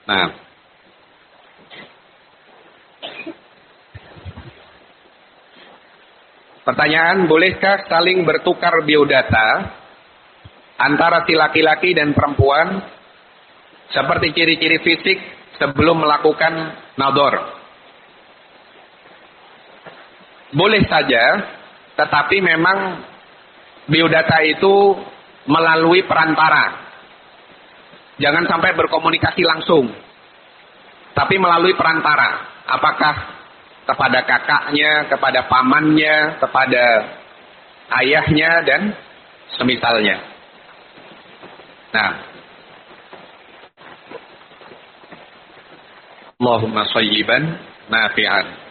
Nah, pertanyaan, bolehkah saling bertukar biodata antara si laki-laki dan perempuan seperti ciri-ciri fisik sebelum melakukan nador? Boleh saja, tetapi memang biodata itu melalui perantara. Jangan sampai berkomunikasi langsung, tapi melalui perantara. Apakah kepada kakaknya, kepada pamannya, kepada ayahnya, dan semisalnya. Nah, Allahumma shayyiban nafi'an.